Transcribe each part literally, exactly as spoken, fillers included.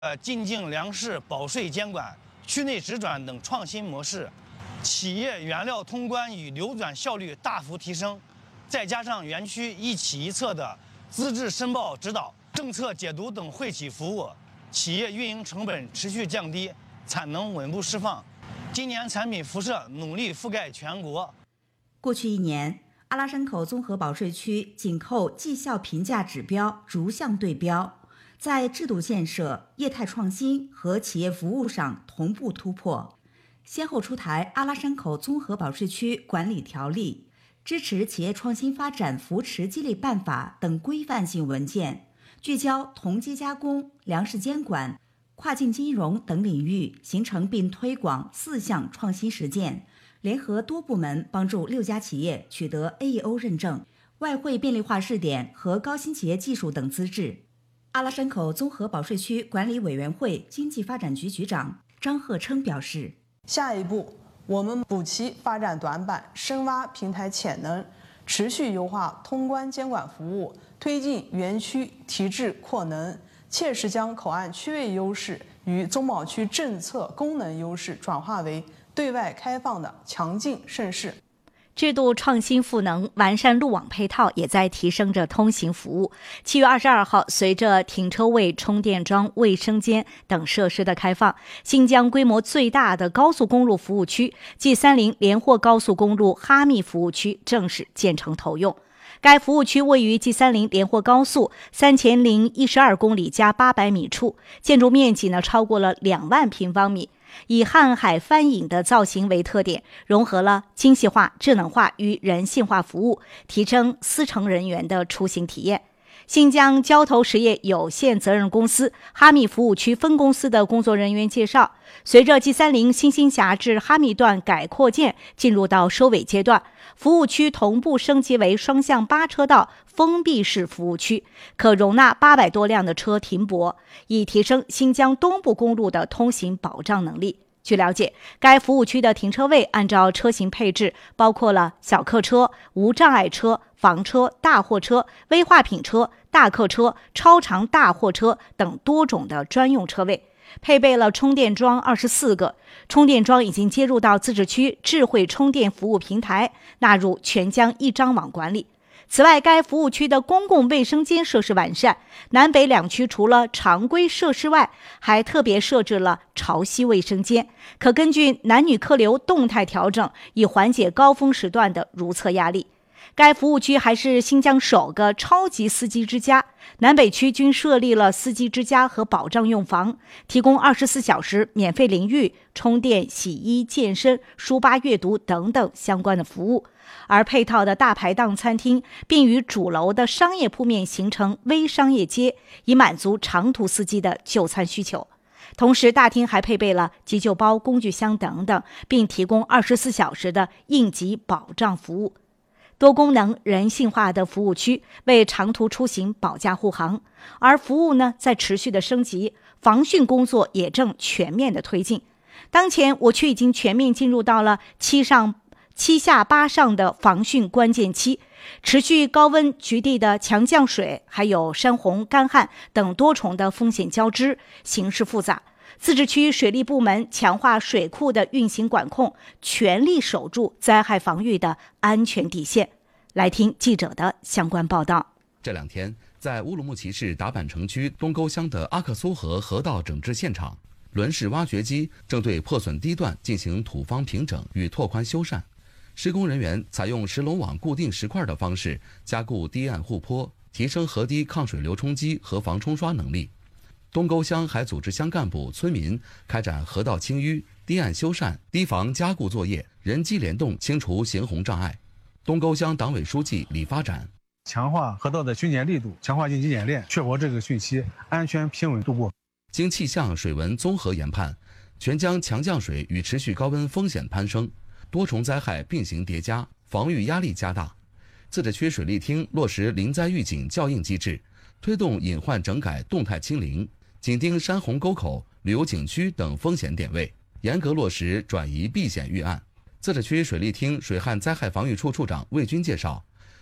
呃进境粮食保税监管、区内直转等创新模式，企业原料通关与流转效率大幅提升，再加上园区一企一策的资质申报指导、政策解读等惠企服务，企业运营成本持续降低，产能稳步释放。今年产品辐射努力覆盖全国。 过去一年，阿拉山口综合保税区紧扣绩效评价指标逐项对标，在制度建设、业态创新和企业服务上同步突破，先后出台《阿拉山口综合保税区管理条例》、支持企业创新发展扶持激励办法等规范性文件，聚焦同机加工、粮食监管、跨境金融等领域，形成并推广四项创新实践，联合多部门帮助六家企业取得 A E O 认证、外汇便利化试点和高新企业技术等资质。阿拉山口综合保税区管理委员会经济发展局局长张鹤琛表示， 下一步我们补齐发展短板，深挖平台潜能，持续优化通关监管服务，推进园区提质扩能，切实将口岸区位优势与综保区政策功能优势转化为对外开放的强劲盛世。 制度创新赋能，完善路网配套，也在提升着通行服务。七月二十二号，随着停车位、充电桩、卫生间等设施的开放，新疆规模最大的高速公路服务区 G 三零 连霍高速公路哈密服务区正式建成投用。该服务区位于 G 三零 连霍高速三千零一十二公里加八百米处，建筑面积呢超过了两万平方米。以瀚海帆影的造型为特点，融合了精细化、智能化与人性化服务，提升司乘人员的出行体验。新疆交投实业有限责任公司哈密服务区分公司的工作人员介绍，随着 G 三零 新兴峡至哈密段改扩建进入到收尾阶段，服务区同步升级为双向八车道封闭式服务区，可容纳八百多辆的车停泊，以提升新疆东部公路的通行保障能力。据了解，该服务区的停车位按照车型配置，包括了小客车、无障碍车、房车、大货车、危化品车、大客车、超长大货车等多种的专用车位，配备了充电桩二十四个，充电桩已经接入到自治区智慧充电服务平台，纳入全疆一张网管理。此外，该服务区的公共卫生间设施完善，南北两区除了常规设施外，还特别设置了潮汐卫生间，可根据男女客流动态调整，以缓解高峰时段的如厕压力。该服务区还是新疆首个超级司机之家，南北区均设立了司机之家和保障用房，提供二十四小时免费淋浴、充电、洗衣、健身、书吧阅读等等相关的服务。而配套的大排档餐厅并与主楼的商业铺面形成微商业街，以满足长途司机的就餐需求。同时，大厅还配备了急救包、工具箱等等，并提供二十四小时的应急保障服务。多功能人性化的服务区为长途出行保驾护航，而服务呢在持续的升级，防汛工作也正全面的推进。当前我区已经全面进入到了七上七下八上的防汛关键期，持续高温局地的强降水，还有山洪、干旱等多重的风险交织，形势复杂。自治区水利部门强化水库的运行管控，全力守住灾害防御的安全底线。来听记者的相关报道。 这两天，在乌鲁木齐市达坂城区东沟乡的阿克苏河河道整治现场，轮式挖掘机正对破损地段进行土方平整与拓宽修缮。施工人员采用石龙网固定石块的方式加固堤岸护坡，提升河堤抗水流冲积和防冲刷能力。东沟乡还组织乡干部、村民开展河道清淤、堤岸修缮、堤防加固作业，人机联动清除行洪障碍。东沟乡党委书记李发展： 强化河道的巡检力度，强化应急演练，确保这个汛期安全平稳度过。 经气象水文综合研判，全疆强降水与持续高温风险攀升，多重灾害并行叠加，防御压力加大。自治区水利厅落实临灾预警校应机制，推动隐患整改动态清零，紧盯山洪沟口、旅游景区等风险点位，严格落实转移避险预案。自治区水利厅水旱灾害防御处处长魏军介绍，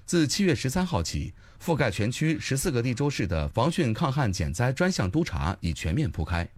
自七月十三号起，覆盖全区十四个地州市的防汛抗旱减灾专项督查已全面铺开。